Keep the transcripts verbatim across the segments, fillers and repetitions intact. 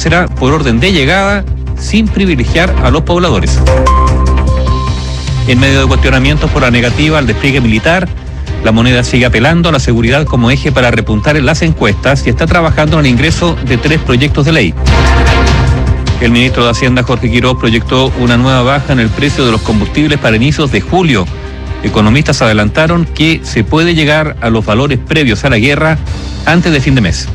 será por orden de llegada, sin privilegiar a los pobladores. En medio de cuestionamientos por la negativa al despliegue militar, la Moneda sigue apelando a la seguridad como eje para repuntar en las encuestas y está trabajando en el ingreso de tres proyectos de ley. El ministro de Hacienda, Jorge Quiroz, proyectó una nueva baja en el precio de los combustibles para inicios de julio. Economistas adelantaron que se puede llegar a los valores previos a la guerra antes de fin de mes.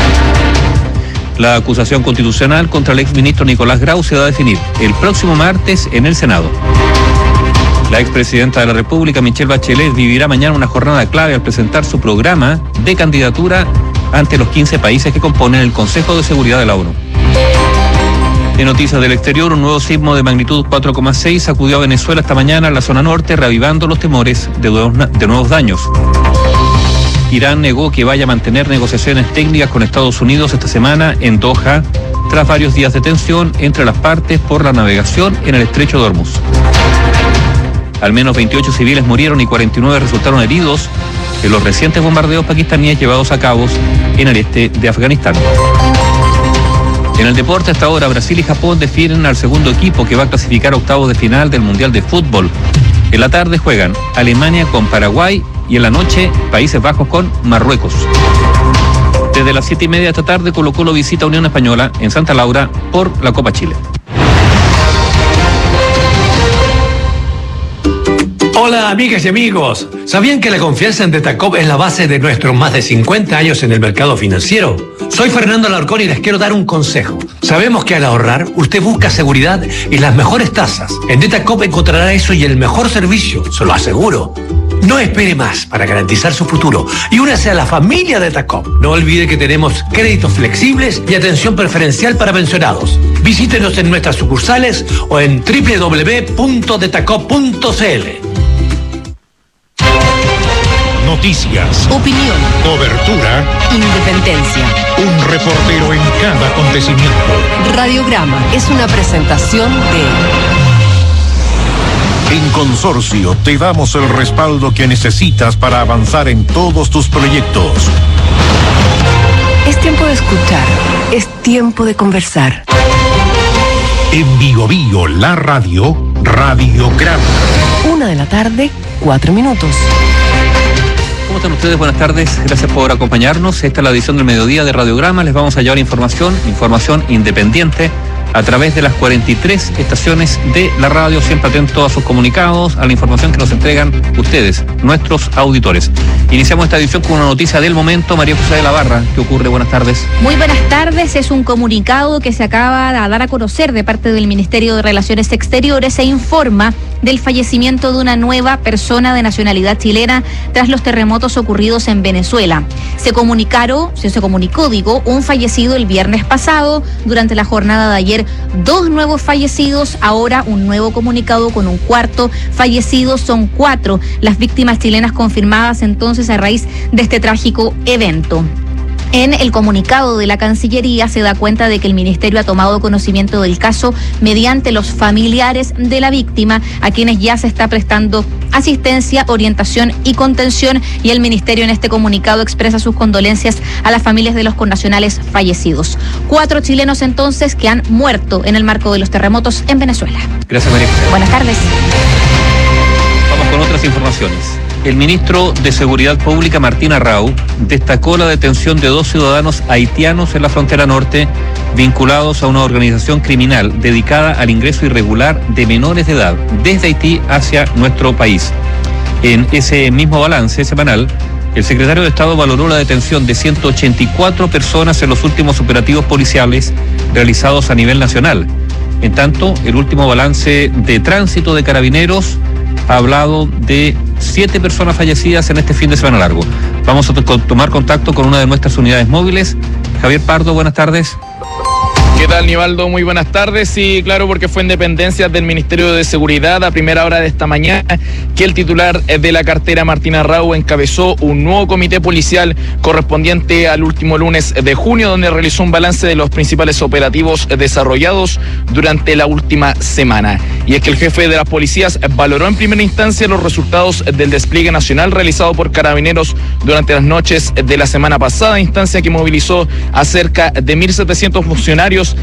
La acusación constitucional contra el exministro Nicolás Grau se va a definir el próximo martes en el Senado. La expresidenta de la República, Michelle Bachelet, vivirá mañana una jornada clave al presentar su programa de candidatura ante los quince países que componen el Consejo de Seguridad de la ONU. En noticias del exterior, un nuevo sismo de magnitud cuatro coma seis sacudió a Venezuela esta mañana en la zona norte, reavivando los temores de nuevos, de nuevos daños. Irán negó que vaya a mantener negociaciones técnicas con Estados Unidos esta semana en Doha, tras varios días de tensión entre las partes por la navegación en el estrecho de Hormuz. Al menos veintiocho civiles murieron y cuarenta y nueve resultaron heridos en los recientes bombardeos pakistaníes llevados a cabo en el este de Afganistán. En el deporte, hasta ahora, Brasil y Japón definen al segundo equipo que va a clasificar a octavos de final del Mundial de Fútbol. En la tarde juegan Alemania con Paraguay y en la noche Países Bajos con Marruecos. Desde las siete y media de esta tarde, Colo-Colo visita a Unión Española en Santa Laura por la Copa Chile. Hola amigas y amigos, ¿sabían que la confianza en Detacop es la base de nuestros más de cincuenta años en el mercado financiero? Soy Fernando Alarcón y les quiero dar un consejo. Sabemos que al ahorrar, usted busca seguridad y las mejores tasas. En Detacop encontrará eso y el mejor servicio, se lo aseguro. No espere más para garantizar su futuro y únase a la familia Detacop. No olvide que tenemos créditos flexibles y atención preferencial para pensionados. Visítenos en nuestras sucursales o en doble u doble u doble u punto detacop punto c l. Noticias, opinión, cobertura, independencia. Un reportero en cada acontecimiento. Radiograma es una presentación de... En Consorcio te damos el respaldo que necesitas para avanzar en todos tus proyectos. Es tiempo de escuchar, es tiempo de conversar. En Bio Bio, la radio, Radiograma. Una de la tarde, cuatro minutos. ¿Cómo están ustedes? Buenas tardes, gracias por acompañarnos. Esta es la edición del mediodía de Radiograma. Les vamos a llevar información, información independiente a través de las cuarenta y tres estaciones de la radio, siempre atento a sus comunicados, a la información que nos entregan ustedes, nuestros auditores. Iniciamos esta edición con una noticia del momento. María José de la Barra, ¿qué ocurre? Buenas tardes. Muy buenas tardes. Es un comunicado que se acaba de dar a conocer de parte del Ministerio de Relaciones Exteriores. Se informa del fallecimiento de una nueva persona de nacionalidad chilena tras los terremotos ocurridos en Venezuela. Se comunicaron, se, se comunicó, digo, un fallecido el viernes pasado. Durante la jornada de ayer, dos nuevos fallecidos, ahora un nuevo comunicado con un cuarto fallecido, son cuatro las víctimas chilenas confirmadas entonces a raíz de este trágico evento. En el comunicado de la Cancillería se da cuenta de que el Ministerio ha tomado conocimiento del caso mediante los familiares de la víctima, a quienes ya se está prestando asistencia, orientación y contención, y el Ministerio en este comunicado expresa sus condolencias a las familias de los connacionales fallecidos. Cuatro chilenos entonces que han muerto en el marco de los terremotos en Venezuela. Gracias, María José. Buenas tardes. Vamos con otras informaciones. El ministro de Seguridad Pública, Martín Arrau, destacó la detención de dos ciudadanos haitianos en la frontera norte vinculados a una organización criminal dedicada al ingreso irregular de menores de edad desde Haití hacia nuestro país. En ese mismo balance semanal, el secretario de Estado valoró la detención de ciento ochenta y cuatro personas en los últimos operativos policiales realizados a nivel nacional. En tanto, el último balance de tránsito de Carabineros ha hablado de siete personas fallecidas en este fin de semana largo. Vamos a to- tomar contacto con una de nuestras unidades móviles. Javier Pardo, buenas tardes. ¿Qué tal, Nivaldo? Muy buenas tardes. Sí, claro, porque fue en dependencias del Ministerio de Seguridad a primera hora de esta mañana que el titular de la cartera, Martín Arrau, encabezó un nuevo comité policial correspondiente al último lunes de junio, donde realizó un balance de los principales operativos desarrollados durante la última semana. Y es que el jefe de las policías valoró en primera instancia los resultados del despliegue nacional realizado por Carabineros durante las noches de la semana pasada, instancia que movilizó a cerca de mil setecientos funcionarios